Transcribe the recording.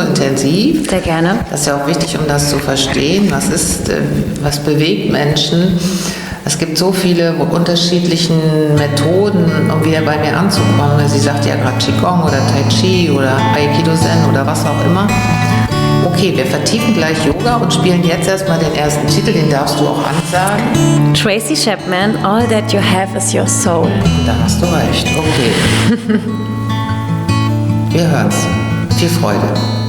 so intensiv. Sehr gerne. Das ist ja auch wichtig, um das zu verstehen. Was bewegt Menschen? Es gibt so viele unterschiedliche Methoden, um wieder bei mir anzukommen. Sie sagt ja gerade Qigong oder Tai Chi oder Aikido Zen oder was auch immer. Okay, wir vertiefen gleich Yoga und spielen jetzt erstmal den ersten Titel, den darfst du auch ansagen. Tracy Chapman, All That You Have Is Your Soul. Da hast du recht, okay. Wir hören's. Viel Freude.